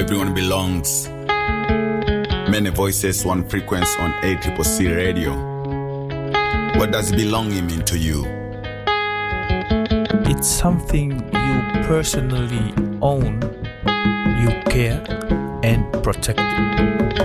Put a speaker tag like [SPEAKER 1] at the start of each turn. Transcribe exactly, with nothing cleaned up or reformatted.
[SPEAKER 1] everyone belongs. Many voices, one frequency on A C C C radio. What does belonging mean to you?
[SPEAKER 2] It's something you personally own, you care and protect it.